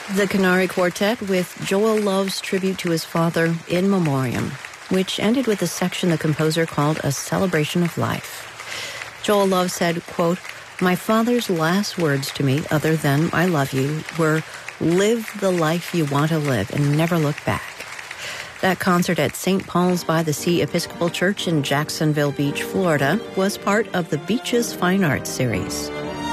The Canary Quartet with Joel Love's tribute to his father, In Memoriam, which ended with a section the composer called A Celebration of Life. Joel Love said, quote, "My father's last words to me, other than I love you, were, live the life you want to live and never look back." That concert at St. Paul's by the Sea Episcopal Church in Jacksonville Beach, Florida, was part of the Beaches Fine Arts series.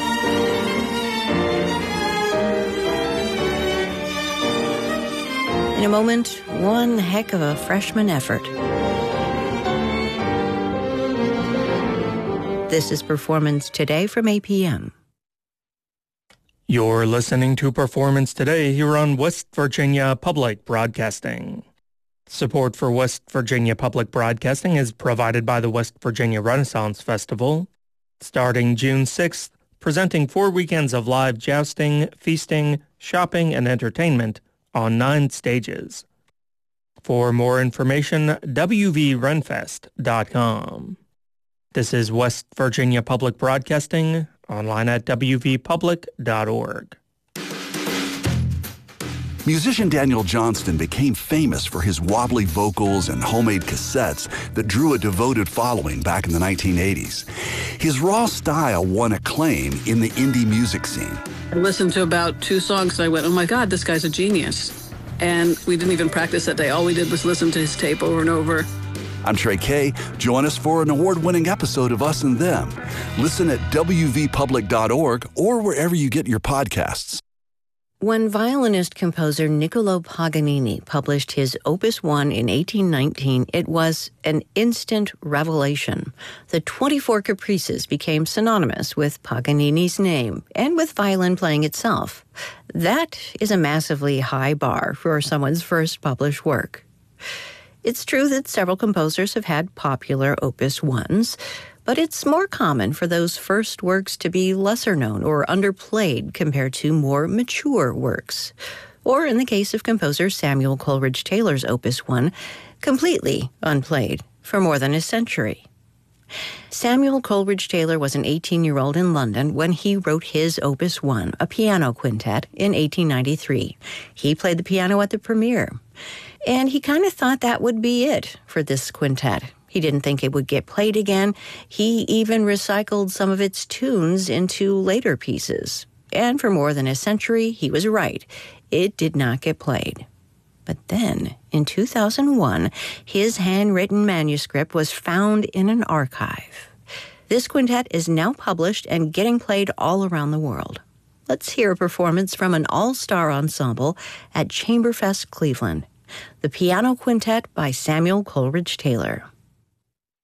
In a moment, one heck of a freshman effort. This is Performance Today from APM. You're listening to Performance Today here on West Virginia Public Broadcasting. Support for West Virginia Public Broadcasting is provided by the West Virginia Renaissance Festival. Starting June 6th, presenting 4 weekends of live jousting, feasting, shopping, and entertainment on 9 stages. For more information, wvrenfest.com. This is West Virginia Public Broadcasting, online at wvpublic.org. Musician Daniel Johnston became famous for his wobbly vocals and homemade cassettes that drew a devoted following back in the 1980s. His raw style won acclaim in the indie music scene. I listened to about 2 songs and I went, oh my God, this guy's a genius. And we didn't even practice that day. All we did was listen to his tape over and over. I'm Trey Kay. Join us for an award-winning episode of Us and Them. Listen at wvpublic.org or wherever you get your podcasts. When violinist-composer Niccolò Paganini published his Opus 1 in 1819, it was an instant revelation. The 24 Caprices became synonymous with Paganini's name and with violin playing itself. That is a massively high bar for someone's first published work. It's true that several composers have had popular Opus 1s, but it's more common for those first works to be lesser known or underplayed compared to more mature works. Or in the case of composer Samuel Coleridge Taylor's Opus 1, completely unplayed for more than a century. Samuel Coleridge Taylor was an 18-year-old in London when he wrote his Opus 1, a piano quintet, in 1893. He played the piano at the premiere. And he kind of thought that would be it for this quintet. He didn't think it would get played again. He even recycled some of its tunes into later pieces. And for more than a century, he was right. It did not get played. But then, in 2001, his handwritten manuscript was found in an archive. This quintet is now published and getting played all around the world. Let's hear a performance from an all-star ensemble at Chamberfest Cleveland. The Piano Quintet by Samuel Coleridge Taylor.